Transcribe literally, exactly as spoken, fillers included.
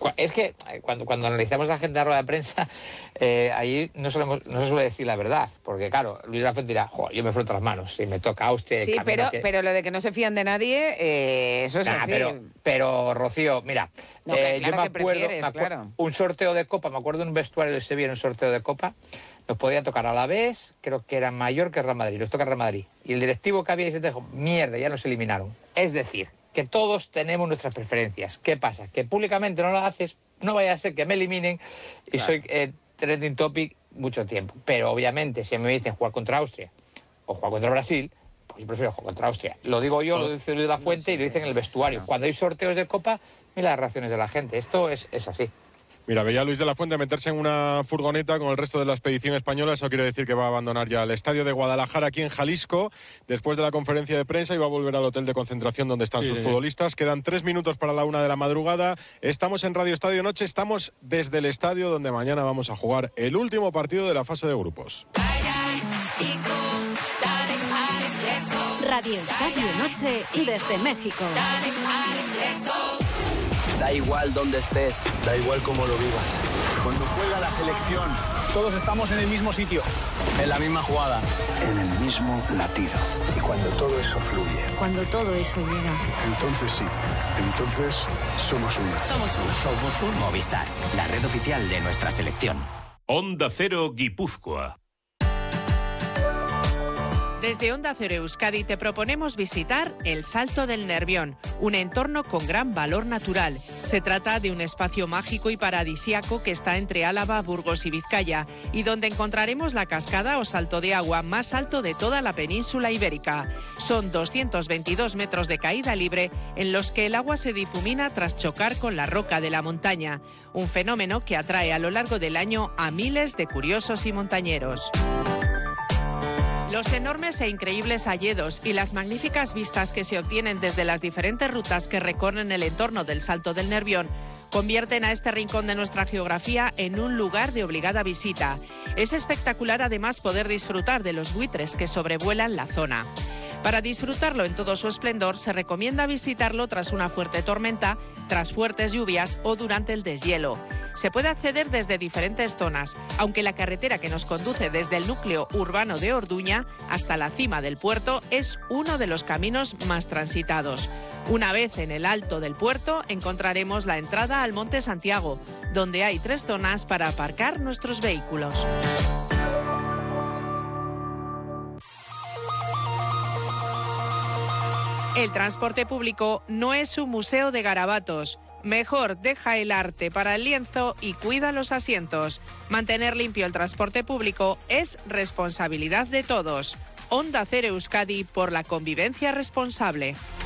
Es que cuando, cuando analizamos la agenda de rueda de prensa, eh, ahí no, solemos, no se suele decir la verdad, porque claro, Luis de la Fuente dirá, jo, yo me froto las manos, si me toca Austria... Sí, pero, que... pero lo de que no se fían de nadie, eh, eso es nah, así. Pero, pero, Rocío, mira, no, que, eh, claro yo me que acuerdo, prefieres, me acuerdo claro. un sorteo de Copa, me acuerdo en un vestuario de Sevilla, en un sorteo de Copa, nos podía tocar a la vez, creo que era mayor que Real Madrid, nos toca Real Madrid. Y el directivo que había y se dijo, mierda, ya nos eliminaron. Es decir, que todos tenemos nuestras preferencias. ¿Qué pasa? Que públicamente no lo haces, no vaya a ser que me eliminen y claro. soy eh, trending topic mucho tiempo. Pero obviamente, si me dicen jugar contra Austria o jugar contra Brasil, pues yo prefiero jugar contra Austria. Lo digo yo, lo dice Luis de la Fuente y lo dicen en el vestuario. No. Cuando hay sorteos de Copa, mira las reacciones de la gente. Esto es, es así. Mira, veía a Luis de la Fuente meterse en una furgoneta con el resto de la expedición española. Eso quiere decir que va a abandonar ya el estadio de Guadalajara aquí en Jalisco después de la conferencia de prensa y va a volver al hotel de concentración donde están sí, sus futbolistas. Quedan tres minutos para la una de la madrugada. Estamos en Radio Estadio Noche, estamos desde el estadio donde mañana vamos a jugar el último partido de la fase de grupos. Radio Estadio Noche desde México. Da igual dónde estés, da igual cómo lo vivas. Cuando juega la selección, todos estamos en el mismo sitio, en la misma jugada, en el mismo latido. Y cuando todo eso fluye, cuando todo eso llega, entonces sí, entonces somos uno. Somos uno. Somos un Movistar, la red oficial de nuestra selección. Onda Cero Guipúzcoa. Desde Onda Cero Euskadi te proponemos visitar el Salto del Nervión, un entorno con gran valor natural. Se trata de un espacio mágico y paradisíaco que está entre Álava, Burgos y Vizcaya, y donde encontraremos la cascada o salto de agua más alto de toda la península ibérica. Son doscientos veintidós metros de caída libre en los que el agua se difumina tras chocar con la roca de la montaña, un fenómeno que atrae a lo largo del año a miles de curiosos y montañeros. Los enormes e increíbles hayedos y las magníficas vistas que se obtienen desde las diferentes rutas que recorren el entorno del Salto del Nervión convierten a este rincón de nuestra geografía en un lugar de obligada visita. Es espectacular además poder disfrutar de los buitres que sobrevuelan la zona. Para disfrutarlo en todo su esplendor, se recomienda visitarlo tras una fuerte tormenta, tras fuertes lluvias o durante el deshielo. Se puede acceder desde diferentes zonas, aunque la carretera que nos conduce desde el núcleo urbano de Orduña hasta la cima del puerto es uno de los caminos más transitados. Una vez en el alto del puerto, encontraremos la entrada al Monte Santiago, donde hay tres zonas para aparcar nuestros vehículos. El transporte público no es un museo de garabatos. Mejor deja el arte para el lienzo y cuida los asientos. Mantener limpio el transporte público es responsabilidad de todos. Onda Cero Euskadi por la convivencia responsable.